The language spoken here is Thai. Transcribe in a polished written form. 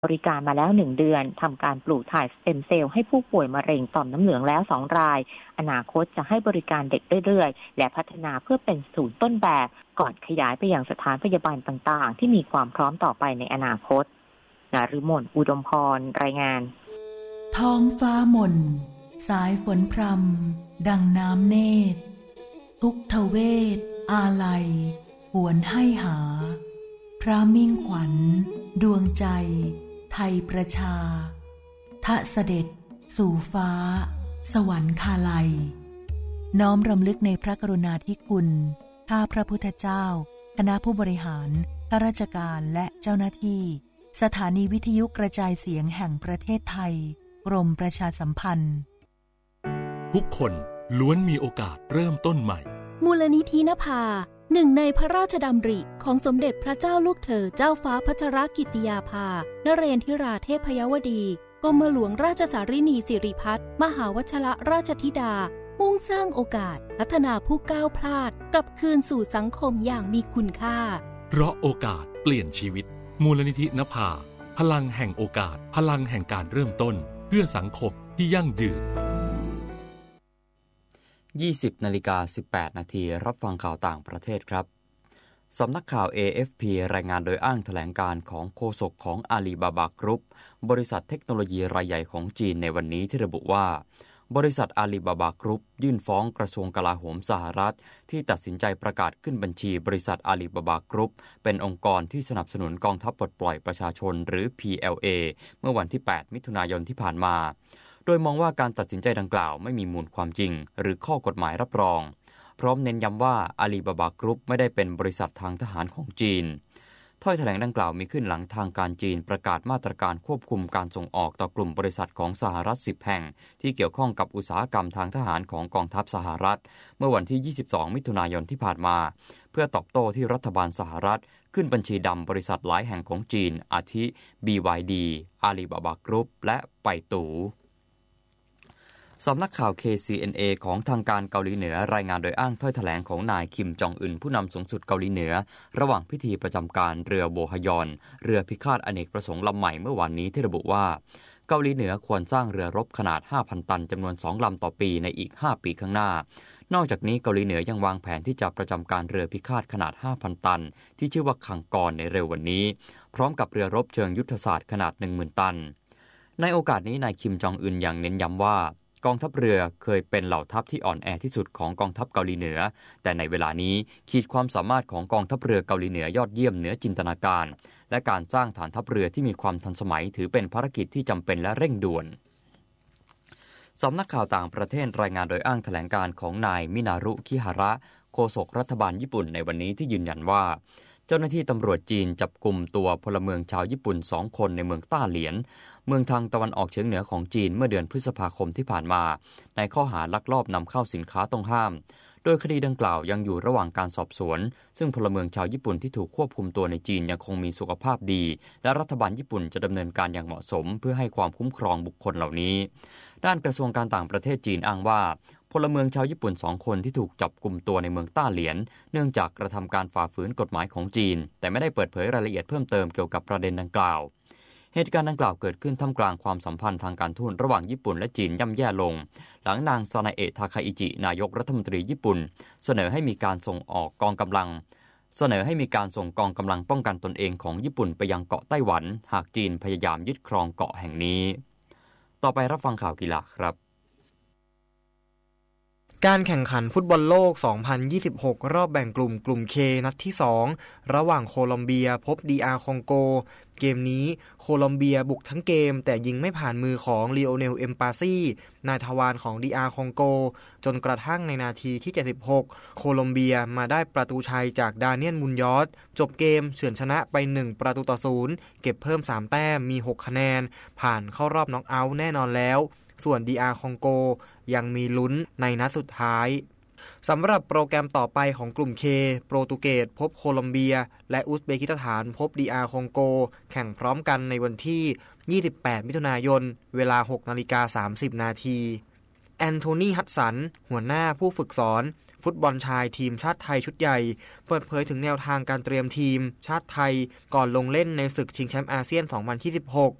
บริการมาแล้ว1เดือนทำการปลูกถ่ายสเต็มเซลล์ให้ผู้ป่วยมะเร็งต่อมน้ำเหลืองแล้ว2รายอนาคตจะให้บริการเด็กเรื่อยๆและพัฒนาเพื่อเป็นศูนย์ต้นแบบก่อนขยายไปยังสถานพยาบาลต่างๆที่มีความพร้อมต่อไปในอนาคตนฤมลอุดมพรรายงานท้องฟ้าหม่นสายฝนพรำดังน้ำเนตรทุกทเวทอาลัยหวนให้หาพระมิ่งขวัญดวงใจไทยประชาทะเสด็จสู่ฟ้าสวรรคาลัยน้อมรำลึกในพระกรุณาธิคุณข้าพระพุทธเจ้าคณะผู้บริหารข้าราชการและเจ้าหน้าที่สถานีวิทยุกระจายเสียงแห่งประเทศไทยกรมประชาสัมพันธ์ทุกคนล้วนมีโอกาสเริ่มต้นใหม่มูลนิธินภาหนึ่งในพระราชดำริของสมเด็จพระเจ้าลูกเธอเจ้าฟ้าพัชรกิติยาภานเรนทิราเทพยวดีกรมหลวงราชสารินีสิริพัฒน์มหาวชรราชธิดามุ่งสร้างโอกาสพัฒนาผู้ก้าวพลาดกลับคืนสู่สังคมอย่างมีคุณค่าเพราะโอกาสเปลี่ยนชีวิตมูลนิธินภาพลังแห่งโอกาสพลังแห่งการเริ่มต้นเพื่อสังคมที่ยั่งยืน 20:18 นาทีรับฟังข่าวต่างประเทศครับสำนักข่าว AFP รายงานโดยอ้างแถลงการของโฆษกของอาลีบาบากรุ๊ปบริษัทเทคโนโลยีรายใหญ่ของจีนในวันนี้ที่ระบุว่าบริษัทอาลีบาบากรุ๊ปยื่นฟ้องกระทรวงกลาโหมสหรัฐที่ตัดสินใจประกาศขึ้นบัญชีบริษัทอาลีบาบากรุ๊ปเป็นองค์กรที่สนับสนุนกองทัพปลดปล่อยประชาชนหรือ PLA เมื่อวันที่ 8 มิถุนายนที่ผ่านมาโดยมองว่าการตัดสินใจดังกล่าวไม่มีมูลความจริงหรือข้อกฎหมายรับรองพร้อมเน้นย้ำว่าอาลีบาบากรุ๊ปไม่ได้เป็นบริษัททางทหารของจีนถ้อยแถลงดังกล่าวมีขึ้นหลังทางการจีนประกาศมาตรการควบคุมการส่งออกต่อกลุ่มบริษัทของสหรัฐ10แห่งที่เกี่ยวข้องกับอุตสาหกรรมทางทหารของกองทัพสหรัฐเมื่อวันที่ 22 มิถุนายนที่ผ่านมาเพื่อตอบโต้ที่รัฐบาลสหรัฐขึ้นบัญชีดำบริษัทหลายแห่งของจีนอาทิ BYD อาลีบาบากรุ๊ปและไปตู่สำนักข่าว KCNA ของทางการเกาหลีเหนือรายงานโดยอ้างถ้อยแถลงของนายคิมจองอึนผู้นำสูงสุดเกาหลีเหนือระหว่างพิธีประจำการเรือโบฮยอนเรือพิฆาตอเนกประสงค์ลำใหม่เมื่อวานนี้ที่ระบุว่าเกาหลีเหนือควรสร้างเรือรบขนาด 5,000 ตันจำนวน2ลำต่อปีในอีก5ปีข้างหน้านอกจากนี้เกาหลีเหนือยังวางแผนที่จะประจำการเรือพิฆาตขนาด 5,000 ตันที่ชื่อว่าคังกรในเร็ววันนี้พร้อมกับเรือรบเชิงยุทธศาสตร์ขนาด 10,000 ตันในโอกาสนี้นายคิมจองอึนยังเน้นย้ำว่ากองทัพเรือเคยเป็นเหล่าทัพที่อ่อนแอที่สุดของกองทัพเกาหลีเหนือแต่ในเวลานี้ขีดความสามารถของกองทัพเรือเกาหลีเหนือยอดเยี่ยมเหนือจินตนาการและการสร้างฐานทัพเรือที่มีความทันสมัยถือเป็นภารกิจที่จำเป็นและเร่งด่วนสำนักข่าวต่างประเทศรายงานโดยอ้างแถลงการของนายมินารุคิฮาระโฆษกรัฐบาลญี่ปุ่นในวันนี้ที่ยืนยันว่าเจ้าหน้าที่ตำรวจจีนจับกุมตัวพลเมืองชาวญี่ปุ่น2คนในเมืองต้าเหลียนเมืองทางตะวันออกเฉียงเหนือของจีนเมื่อเดือนพฤษภาคมที่ผ่านมาในข้อหาลักลอบนำเข้าสินค้าต้องห้ามโดยคดีดังกล่าวยังอยู่ระหว่างการสอบสวนซึ่งพลเมืองชาวญี่ปุ่นที่ถูกควบคุมตัวในจีนยังคงมีสุขภาพดีและรัฐบาลญี่ปุ่นจะดำเนินการอย่างเหมาะสมเพื่อให้ความคุ้มครองบุคคลเหล่านี้ด้านกระทรวงการต่างประเทศจีนอ้างว่าพลเมืองชาวญี่ปุ่น2คนที่ถูกจับกุมตัวในเมืองต้าเหลียนเนื่องจากกระทำการฝ่าฝืนกฎหมายของจีนแต่ไม่ได้เปิดเผยรายละเอียดเพิ่มเติมเกี่ยวกับประเด็นดังกล่าวเหตุการณ์ดังกล่าวเกิดขึ้นท่ามกลางความสัมพันธ์ทางการทูตระหว่างญี่ปุ่นและจีนย่ำแย่ลงหลังนางซานาเอะทาคาอิจินายกรัฐมนตรีญี่ปุ่นเสนอให้มีการส่งกองกำลังป้องกันตนเองของญี่ปุ่นไปยังเกาะไต้หวันหากจีนพยายามยึดครองเกาะแห่งนี้ต่อไปรับฟังข่าวกีฬาครับการแข่งขันฟุตบอลโลก 2026 รอบแบ่งกลุ่ม K นัดที่ 2 ระหว่างโคลอมเบียพบ DR คองโกเกมนี้โคลอมเบียบุกทั้งเกมแต่ยิงไม่ผ่านมือของลีโอเนล เอ็มปาซี่นายทวารของ DR คองโกจนกระทั่งในนาทีที่ 76 โคลอมเบียมาได้ประตูชัยจากดาเนียล มุนยอสจบเกมเฉือนชนะไป1-0เก็บเพิ่ม3แต้มมี6คะแนนผ่านเข้ารอบน็อกเอาท์แน่นอนแล้วส่วน DR คองโกยังมีลุ้นในนัดสุดท้ายสำหรับโปรแกรมต่อไปของกลุ่ม K โปรตุเกสพบโคลอมเบียและอุซเบกิสถานพบ DR คองโกแข่งพร้อมกันในวันที่28มิถุนายนเวลา 6:30 นาทีแอนโทนี ฮัดสันหัวหน้าผู้ฝึกสอนฟุตบอลชายทีมชาติไทยชุดใหญ่เปิดเผยถึงแนวทางการเตรียมทีมชาติไทยก่อนลงเล่นในศึกชิงแชมป์อาเซียน 2026